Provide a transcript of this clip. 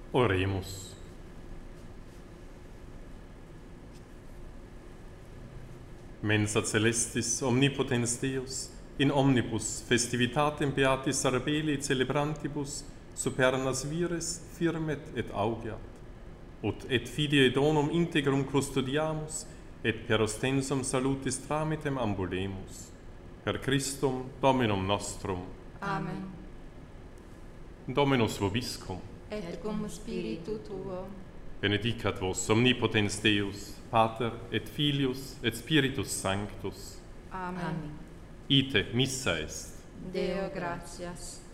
Oremus. Mensa celestis omnipotens Deus, in omnibus festivitatem beatis Arabeli celebrantibus supernas vires firmet et augeat, ut et fidei donum integrum custodiamus, et per ostensum salutis tramitem ambulemus. Per Christum Dominum nostrum. Amen. Dominus vobiscum. Et cum spiritu tuo. Benedicat vos omnipotens Deus, Pater et Filius et Spiritus Sanctus. Amen. Ite missa est. Deo gratias.